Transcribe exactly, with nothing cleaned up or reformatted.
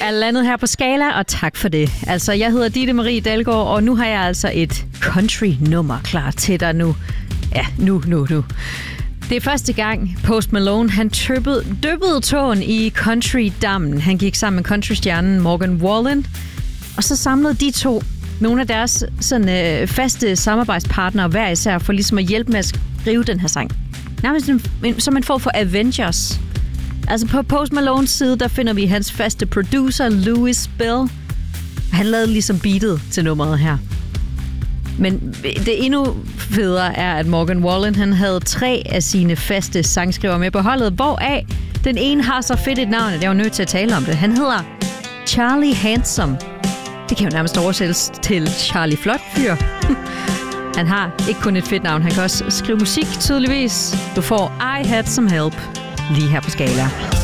er landet her på Skala, og tak for det. Altså, jeg hedder Ditte Marie Dalgaard, og nu har jeg altså et country-nummer klar til dig nu. Ja, nu, nu, nu. Det er første gang, Post Malone, han tøppede, dyppede tåen i country-dammen. Han gik sammen med countrystjernen Morgan Wallen, og så samlede de to nogle af deres sådan, øh, faste samarbejdspartnere hver især for ligesom at hjælpe med at skrive den her sang. Nærmest en, som en form for Avengers. Altså på Post Malones side, der finder vi hans faste producer, Louis Bell. Han lavede ligesom beatet til nummeret her. Men det endnu federe er, at Morgan Wallen, han havde tre af sine faste sangskrivere med på holdet, hvoraf den ene har så fedt et navn, at jeg var nødt til at tale om det. Han hedder Charlie Handsome. Det kan jo nærmest oversættes til Charlie Flot Fyr. Han har ikke kun et fedt navn, han kan også skrive musik tydeligvis. Du får I Had Some Help lige her på Skala.